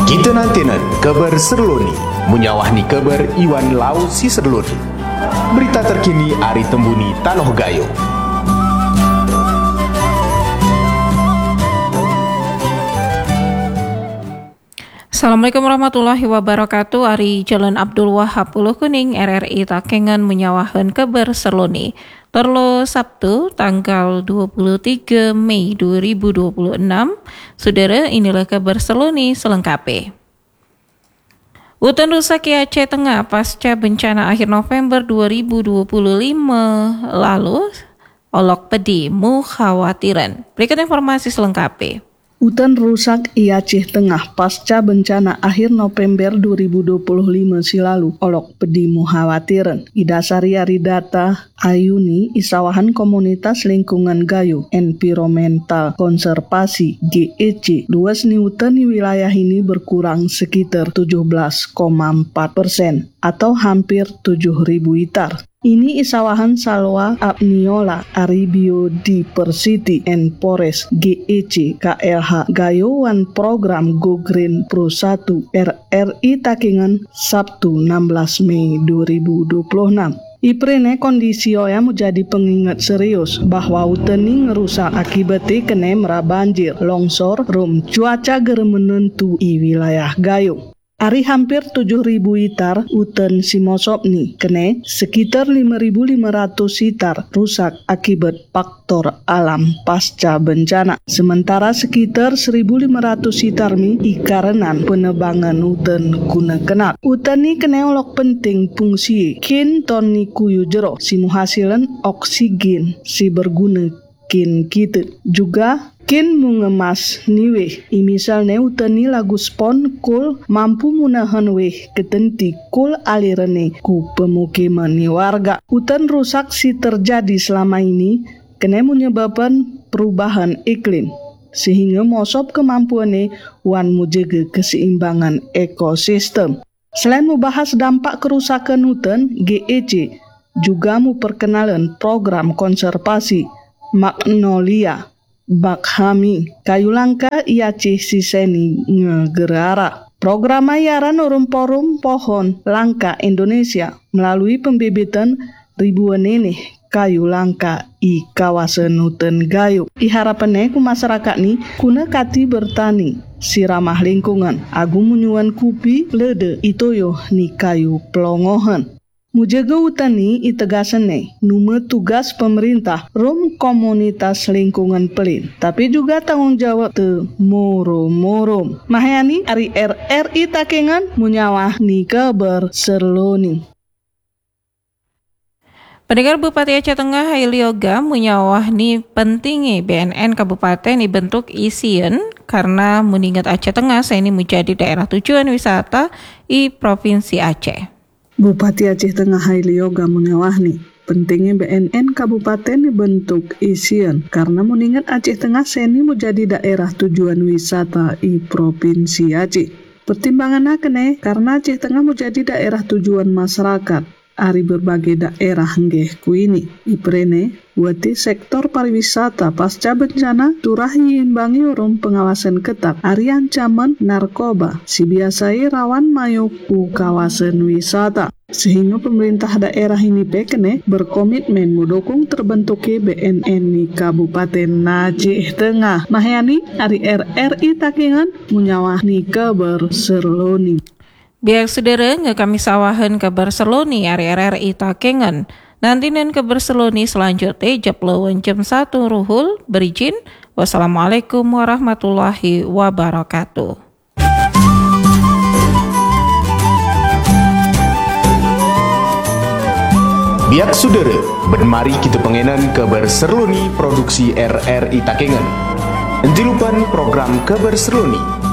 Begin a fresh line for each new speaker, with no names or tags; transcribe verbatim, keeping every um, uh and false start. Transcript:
Kita nantinan kabar serloni, munyawahni kabar Iwan Lau si serloni. Berita terkini Ari Tembuni Tanoh Gayo.
Assalamualaikum warahmatullahi wabarakatuh. Ari Jalan Abdul Wahab Pulau Kuning R R I Takengan menyawahan kabar serloni. Terlo Sabtu tanggal dua puluh tiga Mei dua ribu dua puluh enam. Saudara, inilah kabar serloni selengkapnya. Hutan rusak di Aceh Tengah pasca bencana akhir November dua ribu dua puluh lima lalu olok pedi mukhawatiran. Berikut informasi selengkapnya.
Hutan rusak di Aceh Tengah pasca bencana akhir November dua ribu dua puluh lima silalu olok pedi mukhawatiran. Idasari ari data Ayuni Isawahan Komunitas Lingkungan Gayo Environmental Konservasi G E C, luas ni hutan di wilayah ini berkurang sekitar tujuh belas koma empat persen atau hampir tujuh ribu hektar. Ini Isawahan Salwa Abniola Ari Biodiversity and Forest G E C K L H Gayo Wan Program Go Green Pro satu R R I Takengan Sabtu enam belas Mei dua ribu dua puluh enam. Iprene kondisi oya menjadi pengingat serius bahwa hutan ini ngerusak akibatnya kena merah banjir, longsor, rum cuaca ger menentu i wilayah Gayo. Ari hampir tujuh ribu hektar hutan simosop nih kene sekitar lima ribu lima ratus hektar rusak akibat faktor alam pasca bencana. Sementara sekitar seribu lima ratus hektar nih ikarenan penebangan hutan guna kenal. Hutan nih kene olok penting fungsi kin ton ni kuyu jero si muhasilan oksigen si berguna kin kita juga kin mengemas niweh. I misalnya hutan ni lagu spon kul mampu munahan weh ketenti kul alirane ku pemukiman ni warga. Hutan rusak si terjadi selama ini kena menyebabkan perubahan iklim sehingga mosop kemampuannya wan menjaga keseimbangan ekosistem. Selain membahas dampak kerusakan hutan, G E C juga memperkenalkan program konservasi Magnolia Bakhami kayu langka i Aceh siseni ngegerara. Program ayaran urun forum pohon langka Indonesia melalui pembibitan ribuan nenek kayu langka i kawasan hutan Gayo. Iharapannya ku masyarakat ni kuna kati bertani si ramah lingkungan agung munyuan kupi lede itoyo ni kayu pelongohan. Mujaga hutan ni itegasan nih, nume tugas pemerintah rum komunitas lingkungan pelin, tapi juga tanggung jawab te moro-moro. Mahyani Ari R R I Takengan munyawah ni kabar serloni.
Pendengar Bupati Aceh Tengah Hailioga munyawah ni pentingnya B N N Kabupaten dibentuk isien karena mengingat Aceh Tengah saya ini menjadi daerah tujuan wisata di Provinsi Aceh.
Bupati Aceh Tengah Hailioga menyawahni pentingnya B N N Kabupaten dibentuk isian karena mengingat Aceh Tengah seni menjadi daerah tujuan wisata di Provinsi Aceh. Pertimbangan kene karena Aceh Tengah menjadi daerah tujuan masyarakat ari berbagai daerah nggih kuini. Iprene wati sektor pariwisata pasca bencana turah imbangi urung pengawasan ketat ari ancaman narkoba si biasai rawan mayuku kawasan wisata. Sehingga pemerintah daerah ini pekene berkomitmen mendukung terbentuknya B N N di Kabupaten Aceh Tengah. Mahyani Ari R R I Takengan munyawah ni kabar serloni.
Biar saudara nge kami sawahan kabar serloni R R I Takengan. Nanti nen kabar serloni selanjutnya japloan jam satu ruhul berizin. Wassalamualaikum warahmatullahi wabarakatuh.
Biak saudara, bermari kita pengenan kabar serloni produksi R R I Takengan. Entilupan program kabar serloni